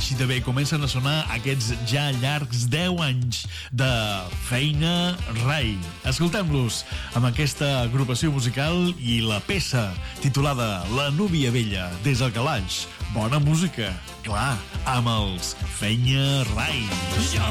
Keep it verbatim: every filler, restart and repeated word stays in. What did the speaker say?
així de bé comencen a sonar aquests ja llargs deu anys de feina Rai. Escoltem-los amb aquesta agrupació musical i la peça titulada La núvia vella des del calaix. Bona música, clar, amb els Feina Rai.